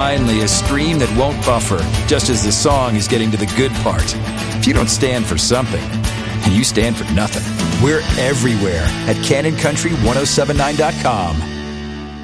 finally, a stream that won't buffer, just as the song is getting to the good part. If you don't stand for something, you stand for nothing. We're everywhere at CanonCountry1079.com.